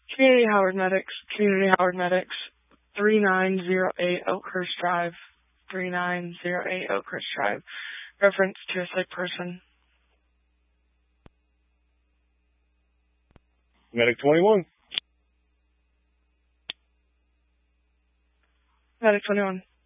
Community Howard Medics, 3908 Oakhurst Drive, 3908 Oakhurst Drive. Reference to a sick person. Medic 21. Medic 21.